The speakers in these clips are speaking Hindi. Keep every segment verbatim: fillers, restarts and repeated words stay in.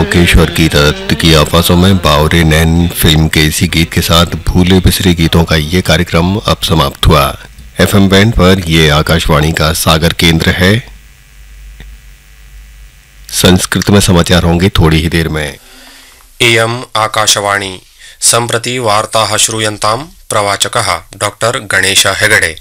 मुकेश्वर की दत्त की आवाजों में बावरे नैन फिल्म के इसी गीत के साथ भूले बिसरे गीतों का ये कार्यक्रम अब समाप्त हुआ। एफएम बैंड पर ये आकाशवाणी का सागर केंद्र है। संस्कृत में समाचार होंगे थोड़ी ही देर में। इयम् आकाशवाणी सम्प्रति वार्ताः श्रूयन्ताम् प्रवाचकः डॉक्टर गणेश हेगडे।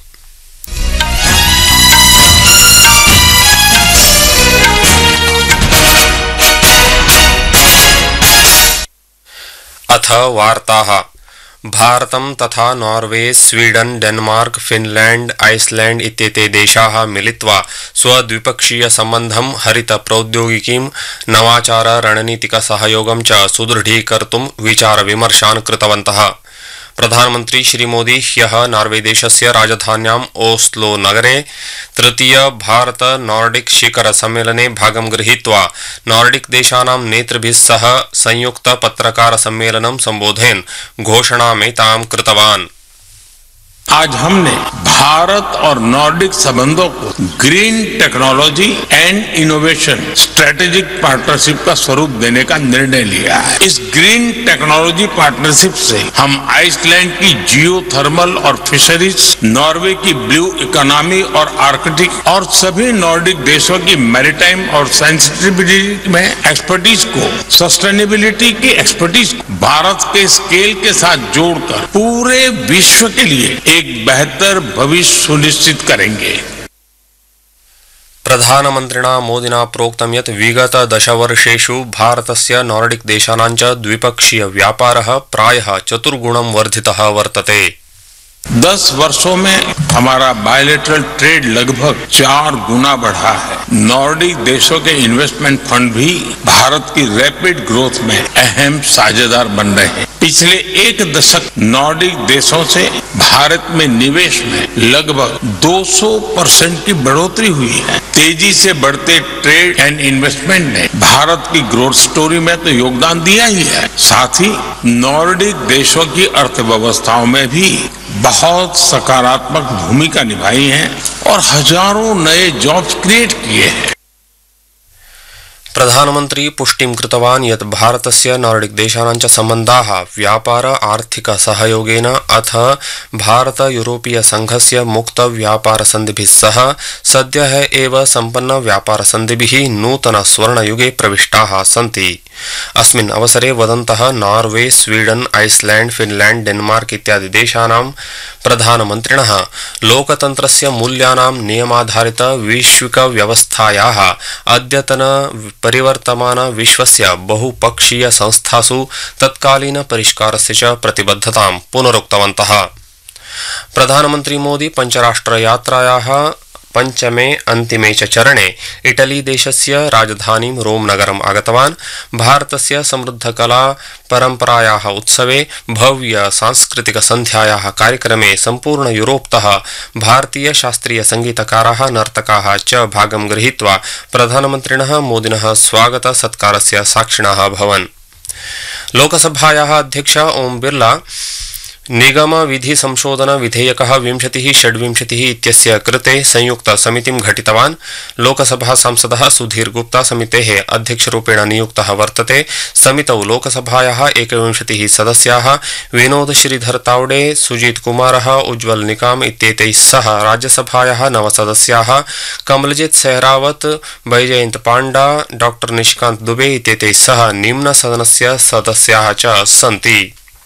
अथ वार्ताः। भारतं तथा Norway, Sweden, Denmark, Finland, Iceland इत्येते देशाः मिलित्वा स्वद्विपक्षीय सम्बन्धं हरित प्रौद्योगिकीं नवाचार रणनीतिक सहयोगं च सुदृढीकर्तुं विचार विमर्शान् कृतवन्तः। प्रधानमंत्री श्री मोदी ह्यः नॉर्वे देशस्य राजधान्याम् ओस्लो नगरे तृतीय भारत नॉर्डिक शिखर सम्मेलने भागं गृहीत्वा नॉर्डिक देशानां नेतृभिः सह संयुक्त पत्रकार सम्मेलनं संबोधयन् घोषणामेतां कृतवान्। आज हमने भारत और नॉर्डिक संबंधों को green technology and innovation strategic partnership का स्वरूप देने का निर्णय लिया है। इस ग्रीन टेक्नोलॉजी पार्टनरशिप से हम आइसलैंड की जियो थर्मल और फिशरीज, नॉर्वे की ब्लू इकोनॉमी और आर्कटिक और सभी नॉर्डिक देशों की मैरीटाइम और सेंसिटिविटी में एक्सपर्टीज को, सस्टेनेबिलिटी की एक्सपर्टीज को भारत के स्केल के साथ जोड़कर पूरे विश्व के लिए एक बेहतर भविष्य सुनिश्चित करेंगे। प्रधानमन्त्रिणा मोदिना प्रोक्तं यत् विगत दशवर्षेषु भारतस्य नॉर्डिक देशानां च द्विपक्षीय व्यापारः प्रायः चतुर्गुणं वर्धितः वर्तते। दस वर्षों में हमारा बायलैटरल ट्रेड लगभग चार गुना बढ़ा है। नॉर्डिक देशों के इन्वेस्टमेंट फंड भी भारत की रैपिड ग्रोथ में अहम साझेदार बन रहे हैं। पिछले एक दशक नॉर्डिक देशों से भारत में निवेश में लगभग दो सौ परसेंट की बढ़ोतरी हुई है। तेजी से बढ़ते ट्रेड एंड इन्वेस्टमेंट ने भारत की ग्रोथ स्टोरी में तो योगदान दिया ही है, साथ ही नॉर्डिक देशों की अर्थव्यवस्थाओं में भी बहुत सकारात्मक भूमिका निभाई है और हजारों नए जॉब्स क्रिएट किए हैं। प्रधानमंत्री पुष्टिं कृतवान् यत् भारतस्य नॉर्डिक देशानां च सम्बन्धाः व्यापार आर्थिक सहयोगेन अथ भारत यूरोपीय संघस्य मुक्त व्यापार सन्धिभिः सह सद्यः एव सम्पन्न व्यापार सन्धिभिः नूतन स्वर्णयुगे प्रविष्टाः सन्ति। अस्मिन् अवसरे वदन्तः Norway, Sweden, Iceland, Finland, Denmark इत्यादि देशानां प्रधानमन्त्रिणः लोकतन्त्रस्य मूल्यानां नियमाधारित वैश्विक व्यवस्थायाः अद्यतन परिवर्तमान विश्वस्य बहुपक्षीय संस्थासु तत्कालीन परिष्कारस्य च प्रतिबद्धतां पुनरुक्तवन्तः। प्रधानमन्त्री मोदी पञ्चराष्ट्र यात्रायाः पंचमे अंतिमे च चरणे इटली देशस्य राजधानीं रोम नगरम् आगतवान्। भारतस्य समृद्धकला परम्परायाः उत्सवे भव्य सांस्कृतिक संध्यायाः कार्यक्रमे सम्पूर्ण यूरोपतः भारतीय शास्त्रीय संगीतकाराः, नर्तकाः च भागं गृहीत्वा प्रधानमन्त्रिणः मोदिनः स्वागत सत्कारस्य साक्षिणः अभवन्। लोकसभायाः अध्यक्ष ओम बिर्ला निगम विधि संशोधन विधेयकः विंशतिः षड्विंशतिः इत्यस्य कृते संयुक्त समितिं घटितवान्। लोकसभा सांसदः सुधीर गुप्ता समितेः अध्यक्षरूपेण नियुक्तः वर्तते। समितौ लोकसभायाः एकविंशतिः सदस्याः विनोद श्रीधर तावडे, सुजीत कुमारः, उज्ज्वल निकाम इत्येतैः सह राज्यसभायाः नव सदस्याः कमलजीत सेहरावत, बैजयंत पांडा, डॉक्टर निशिकांत दुबे इत्येतैः सह निम्न सदनस्य सदस्याः च सन्ति।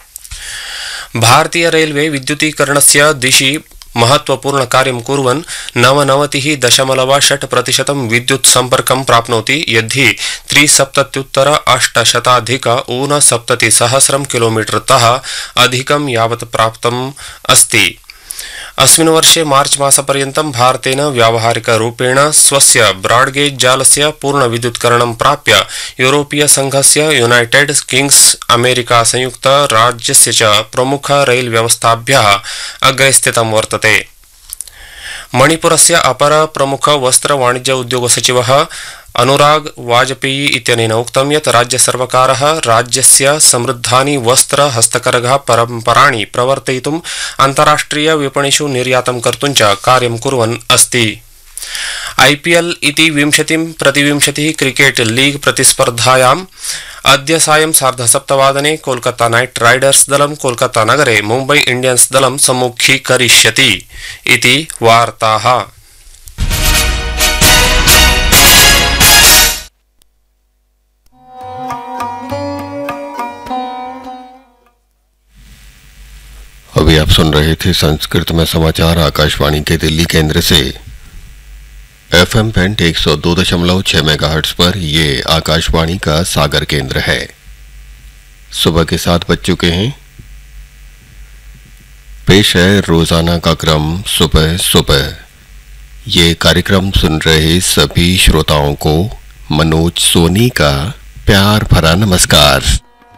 भारतीय रेलवे विद्युतीकरणस्य दिशि महत्वपूर्ण कार्यं कुर्वन् नवनवतिः दशमलव षट् प्रतिशतं विद्युत् सम्पर्कं प्राप्नोति, यद्धि त्रिसप्तत्युत्तर अष्टशताधिक ऊनसप्ततिसहस्रं किलोमीटरतः अधिकं यावत् प्राप्तम् अस्ति। अस्मिन् वर्षे मार्च मासपर्यन्तं भारतेन व्यावहारिक रूपेण स्वस्य ब्रॉडगेज जालस्य पूर्ण विद्युत्करणं प्राप्य यूरोपीय संघस्य यूनाइटेड किंग्स अमेरिका संयुक्त राज्यस्य च प्रमुख रेल व्यवस्थाभ्यः अग्रे स्थितं वर्तते। मणिपुरस्य अपर प्रमुख वस्त्र वाणिज्य उद्योग सचिवः अनुराग वाजपेयी इत्यनेन उक्तं यत् राज्य सर्वकारः राज्यस्य समृद्धानि वस्त्र हस्तकरघा परम्पराणि प्रवर्तयितुम् अन्ताराष्ट्रिय विपणिषु निर्यातं कर्तुं च कार्यं कुर्वन् अस्ति। आईपीएल इति विंशतिं प्रतिविंशतिः क्रिकेट लीग प्रतिस्पर्धायाम् अद्य सायं सार्धसप्तवादने कोलकाता नाइट राइडर्स दलं कोलकाता नगरे मुम्बई इंडियंस दलं सम्मुखीकरिष्यति इति वार्ताः। अभी आप सुन रहे थे संस्कृत में समाचार आकाशवाणी के दिल्ली केंद्र से। एफएम बैंड एक सौ दो दशमलव छह मेगाहर्ट्ज पर ये आकाशवाणी का सागर केंद्र है। सुबह के सात बज चुके हैं। पेश है रोजाना का क्रम सुबह सुबह। ये कार्यक्रम सुन रहे सभी श्रोताओं को मनोज सोनी का प्यार भरा नमस्कार।